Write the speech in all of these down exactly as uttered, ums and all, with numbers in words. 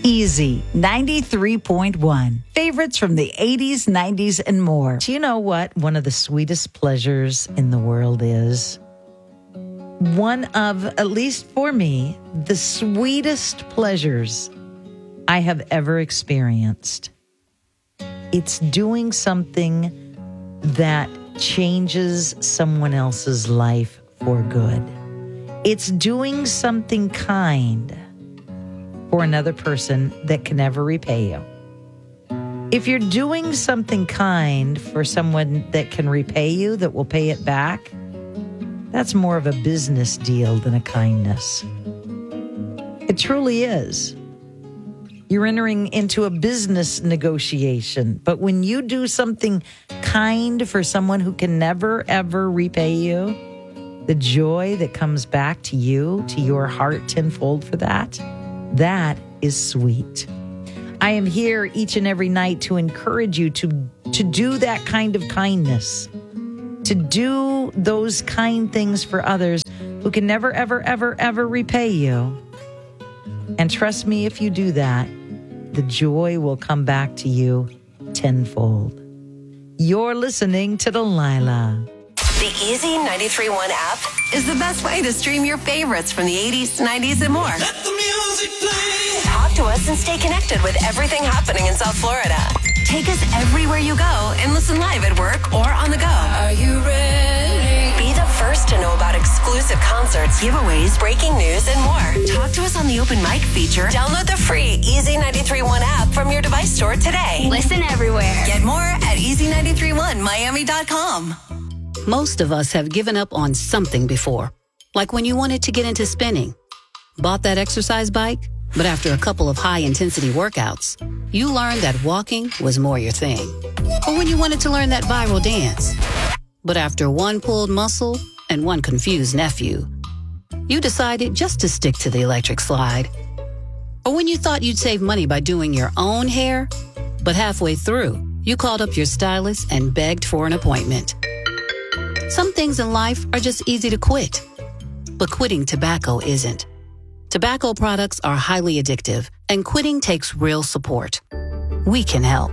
Easy ninety-three point one. Favorites from the eighties, nineties, and more. Do you know what one of the sweetest pleasures in the world is? One of, at least for me, the sweetest pleasures I have ever experienced. It's doing something that changes someone else's life for good. It's doing something kind for another person that can never repay you. If you're doing something kind for someone that can repay you, that will pay it back, that's more of a business deal than a kindness. It truly is. You're entering into a business negotiation. But when you do something kind for someone who can never, ever repay you, the joy that comes back to you, to your heart tenfold for that, that is sweet. I am here each and every night to encourage you to, to do that kind of kindness, to do those kind things for others who can never, ever, ever, ever repay you. And trust me, if you do that, the joy will come back to you tenfold. You're listening to Delilah. The Easy ninety-three point one app is the best way to stream your favorites from the eighties, nineties, and more. Let the music play. Talk to us and stay connected with everything happening in South Florida. Take us everywhere you go and listen live at work or on the go. Are you ready? Be the first to know about exclusive concerts, giveaways, breaking news, and more. Talk to us on the open mic feature. Download the free Easy ninety-three point one app from your device store today. Listen everywhere. Get more at easy nine three one miami dot com. Most of us have given up on something before, like when you wanted to get into spinning. Bought that exercise bike, but after a couple of high-intensity workouts, you learned that walking was more your thing. Or when you wanted to learn that viral dance, but after one pulled muscle and one confused nephew, you decided just to stick to the electric slide. Or when you thought you'd save money by doing your own hair, but halfway through, you called up your stylist and begged for an appointment. Some things in life are just easy to quit, but quitting tobacco isn't. Tobacco products are highly addictive, and quitting takes real support. We can help.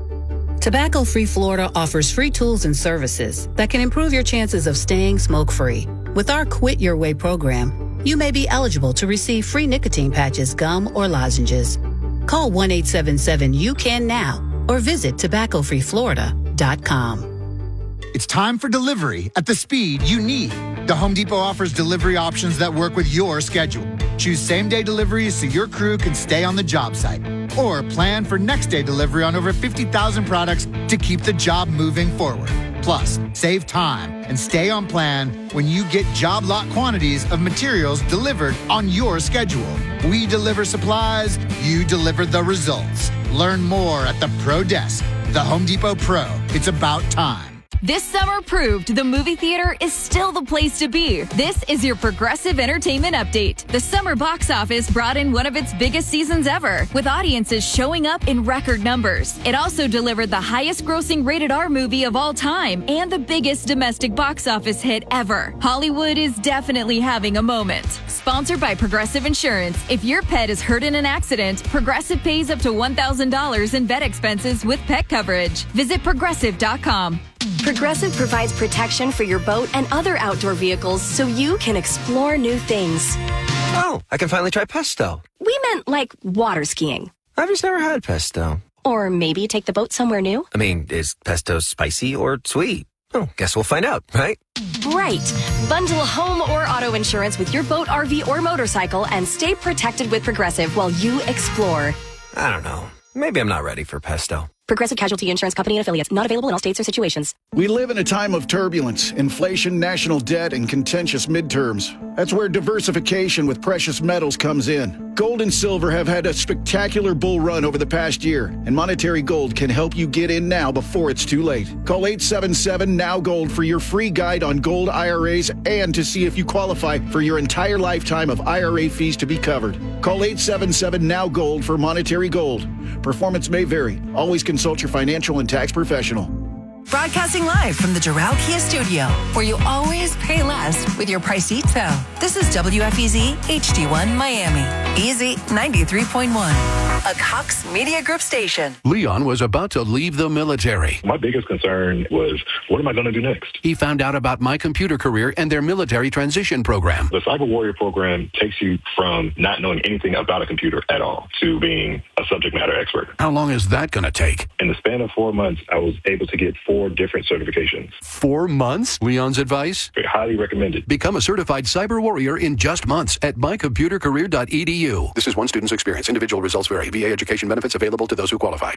Tobacco Free Florida offers free tools and services that can improve your chances of staying smoke-free. With our Quit Your Way program, you may be eligible to receive free nicotine patches, gum, or lozenges. Call one eight seven seven you can now or visit tobacco free florida dot com. It's time for delivery at the speed you need. The Home Depot offers delivery options that work with your schedule. Choose same-day deliveries so your crew can stay on the job site. Or plan for next-day delivery on over fifty thousand products to keep the job moving forward. Plus, save time and stay on plan when you get job lot quantities of materials delivered on your schedule. We deliver supplies, you deliver the results. Learn more at the Pro Desk. The Home Depot Pro. It's about time. This summer proved the movie theater is still the place to be. This is your Progressive Entertainment Update. The summer box office brought in one of its biggest seasons ever, with audiences showing up in record numbers. It also delivered the highest grossing rated R movie of all time and the biggest domestic box office hit ever. Hollywood is definitely having a moment. Sponsored by Progressive Insurance. If your pet is hurt in an accident, Progressive pays up to one thousand dollars in vet expenses with pet coverage. Visit progressive dot com. Progressive provides protection for your boat and other outdoor vehicles so you can explore new things. Oh, I can finally try pesto. We meant like water skiing. I've just never had pesto. Or maybe take the boat somewhere new. I mean, is pesto spicy or sweet? Oh, guess we'll find out, right? Right. Bundle home or auto insurance with your boat, R V, or motorcycle and stay protected with Progressive while you explore. I don't know. Maybe I'm not ready for pesto. Progressive Casualty Insurance Company and affiliates. Not available in all states or situations. We live in a time of turbulence, inflation, national debt, and contentious midterms. That's where diversification with precious metals comes in. Gold and silver have had a spectacular bull run over the past year, and Monetary Gold can help you get in now before it's too late. Call eight seven seven N O W Gold for your free guide on gold I R As and to see if you qualify for your entire lifetime of I R A fees to be covered. Call eight seven seven N O W Gold for Monetary Gold. Performance may vary. Always consult your financial and tax professional. Broadcasting live from the Doral Kia studio, where you always pay less with your Pricito. This is W F E Z H D one Miami. Easy ninety-three point one, a Cox Media Group station. Leon was about to leave the military. My biggest concern was, what am I going to do next? He found out about My Computer Career and their military transition program. The Cyber Warrior program takes you from not knowing anything about a computer at all to being a subject matter expert. How long is that going to take? In the span of four months, I was able to get four different certifications. Four months? Leon's advice? Highly recommended. Become a certified cyber warrior in just months at my computer career dot e d u. This is one student's experience. Individual results vary. V A education benefits available to those who qualify.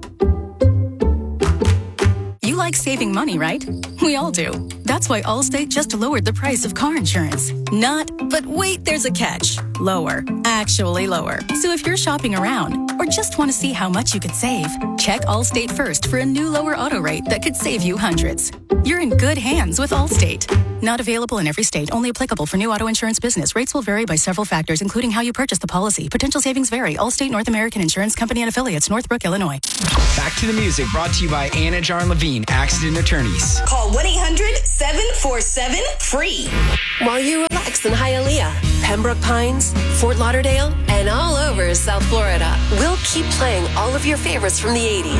You like saving money, right? We all do. That's why Allstate just lowered the price of car insurance. Not, but wait, there's a catch. Lower. Actually lower. So if you're shopping around or just want to see how much you could save, check Allstate first for a new lower auto rate that could save you hundreds. You're in good hands with Allstate. Not available in every state. Only applicable for new auto insurance business. Rates will vary by several factors, including how you purchase the policy. Potential savings vary. Allstate North American Insurance Company and affiliates, Northbrook, Illinois. Back to the music, brought to you by Anna Jarn Levine, Accident Attorneys. Call one eight hundred seven four seven free. While you relax in Hialeah, Pembroke Pines, Fort Lauderdale, and all over South Florida, we'll keep playing all of your favorites from the eighties.